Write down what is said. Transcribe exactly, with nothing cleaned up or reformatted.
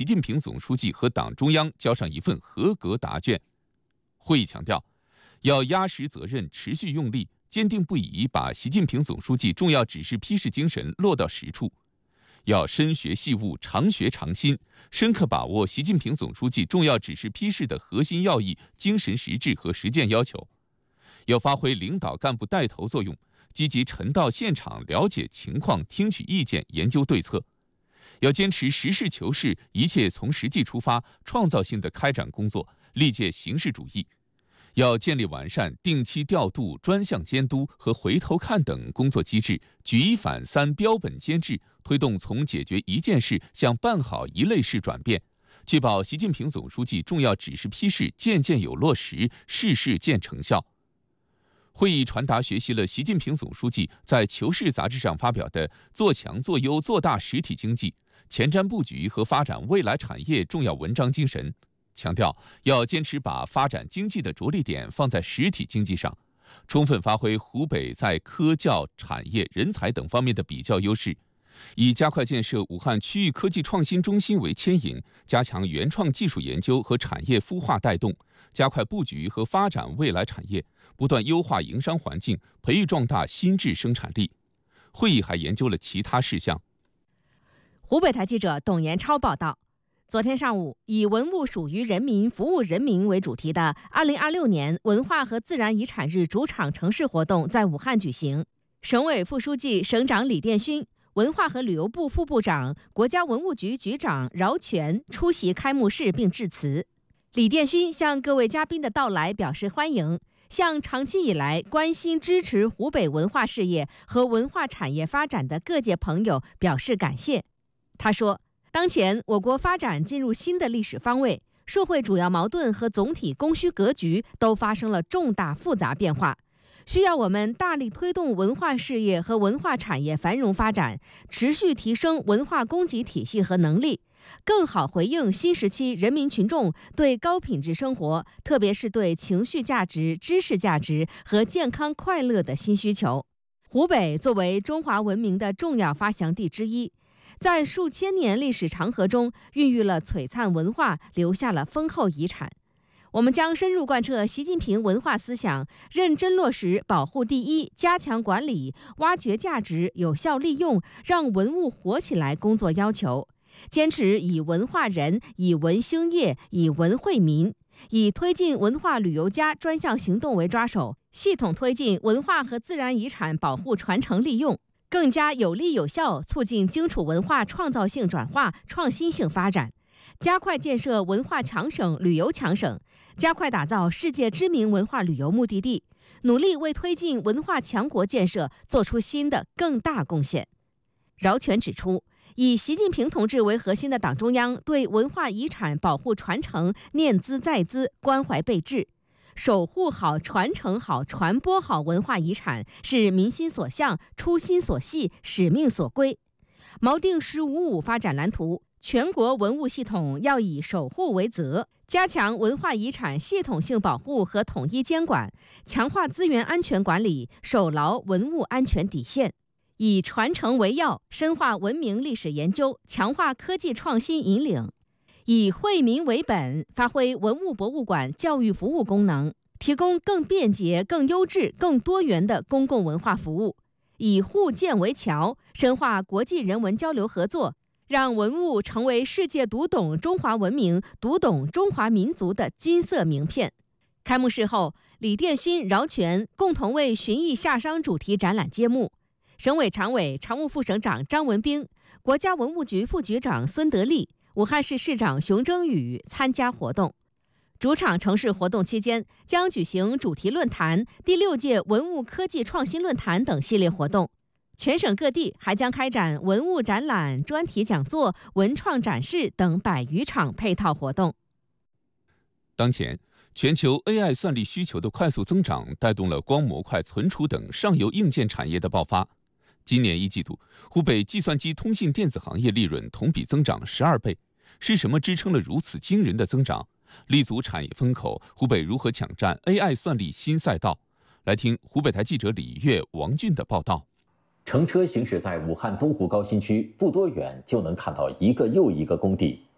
习近平总书记和党中央交上一份合格答卷。会议强调，要压实责任，持续用力，坚定不移把习近平总书记重要指示批示精神落到实处。要深学细悟，常学常新，深刻把握习近平总书记重要指示批示的核心要义、精神实质和实践要求。要发挥领导干部带头作用，积极沉到现场，了解情况，听取意见，研究对策。要坚持实事求是，一切从实际出发，创造性的开展工作，力戒形式主义。要建立完善定期调度、专项监督和回头看等工作机制，举一反三、标本兼治，推动从解决一件事向办好一类事转变，确保习近平总书记重要指示批示件件有落实，事事见成效。会议传达学习了习近平总书记在《求是》杂志上发表的“做强做优做大实体经济，前瞻布局和发展未来产业”重要文章精神，强调要坚持把发展经济的着力点放在实体经济上，充分发挥湖北在科教、产业、人才等方面的比较优势，以加快建设武汉区域科技创新中心为牵引，加强原创技术研究和产业孵化带动，加快布局和发展未来产业，不断优化营商环境，培育壮大新质生产力。会议还研究了其他事项。 湖北台记者董延超报道。昨天上午，以文物属于人民、服务人民为主题的二零二六年文化和自然遗产日主场城市活动在武汉举行。省委副书记、省长李殿勋、文化和旅游部副部长、国家文物局局长饶全出席开幕式并致辞。李殿勋向各位嘉宾的到来表示欢迎，向长期以来关心支持湖北文化事业和文化产业发展的各界朋友表示感谢。他说，当前我国发展进入新的历史方位，社会主要矛盾和总体供需格局都发生了重大复杂变化，需要我们大力推动文化事业和文化产业繁荣发展，持续提升文化供给体系和能力，更好回应新时期人民群众对高品质生活，特别是对情绪价值、知识价值和健康快乐的新需求。湖北作为中华文明的重要发祥地之一，在数千年历史长河中孕育了璀璨文化，留下了丰厚遗产。我们将深入贯彻习近平文化思想，认真落实保护第一、加强管理、挖掘价值、有效利用、让文物活起来工作要求，坚持以文化人、以文兴业、以文惠民，以推进文化旅游加专项行动为抓手，系统推进文化和自然遗产保护传承利用，更加有力有效促进荆楚文化创造性转化、创新性发展，加快建设文化强省、旅游强省，加快打造世界知名文化旅游目的地，努力为推进文化强国建设做出新的更大贡献。饶全指出，以习近平同志为核心的党中央对文化遗产保护传承念兹在兹、关怀备至，守护好、传承好、传播好文化遗产是民心所向、初心所系、使命所归。锚定“十五五”发展蓝图，全国文物系统要以守护为责，加强文化遗产系统性保护和统一监管，强化资源安全管理，守牢文物安全底线。以传承为要，深化文明历史研究，强化科技创新引领；以惠民为本，发挥文物博物馆教育服务功能，提供更便捷、更优质、更多元的公共文化服务；以互鉴为桥，深化国际人文交流合作，让文物成为世界读懂中华文明、读懂中华民族的金色名片。开幕式后，李殿勋、饶全共同为寻艺夏商主题展览揭幕。省委常委、常务副省长张文彬、国家文物局副局长孙德利、武汉市市长熊征宇参加活动。主场城市活动期间将举行主题论坛、第六届文物科技创新论坛等系列活动。全省各地还将开展文物展览、专题讲座、文创展示等百余场配套活动。 当前，全球 A I 算力需求的快速增长，带动了光模块、存储等上游硬件产业的爆发。今年一季度，湖北计算机通信电子行业利润同比增长十二倍，是什么支撑了如此惊人的增长？立足产业风口，湖北如何抢占 A I 算力新赛道？来听湖北台记者李月、王俊的报道。 乘车行驶在武汉东湖高新区，不多远就能看到一个又一个工地。